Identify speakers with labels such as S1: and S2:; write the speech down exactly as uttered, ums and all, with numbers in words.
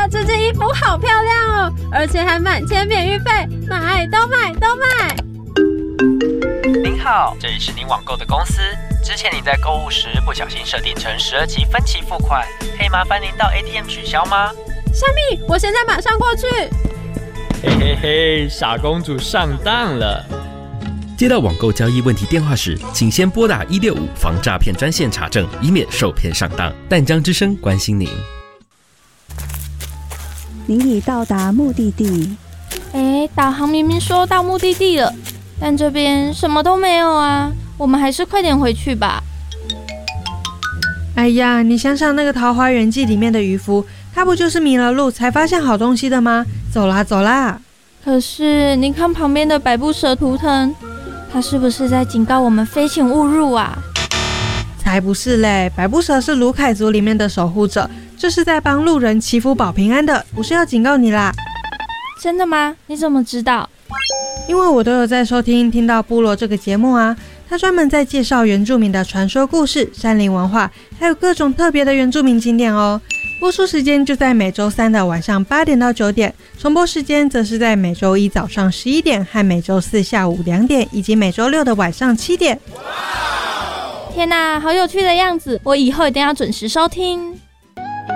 S1: 这件衣服好漂亮哦，而且还满千免运费，买都买都买。
S2: 您好，这里是您网购的公司。之前你在购物时不小心设定成十二期分期付款，可以麻烦您到 A T M 取消吗？
S1: 虾米，我现在马上过去。
S3: 嘿嘿嘿，傻公主上当了。
S4: 接到网购交易问题电话时，请先拨打一六五防诈骗专线查证，以免受骗上当。淡江之声关心您。
S5: 您已到达目的地。
S6: 哎，导航明明说到目的地了，但这边什么都没有啊，我们还是快点回去吧。
S7: 哎呀，你想想那个《桃花源记》里面的渔夫，他不就是迷了路才发现好东西的吗？走啦走啦！
S6: 可是你看旁边的百步蛇图腾，他是不是在警告我们飞行勿入啊？
S7: 才不是嘞，百步蛇是卢凯族里面的守护者，这是在帮路人祈福保平安的，不是要警告你啦。
S6: 真的吗？你怎么知道？
S7: 因为我都有在收听听到部落这个节目啊，他专门在介绍原住民的传说故事、山林文化，还有各种特别的原住民景点哦。播出时间就在每周三的晚上八点到九点，重播时间则是在每周一早上十一点和每周四下午两点，以及每周六的晚上七点。
S6: 天哪，好有趣的样子！我以后一定要准时收听。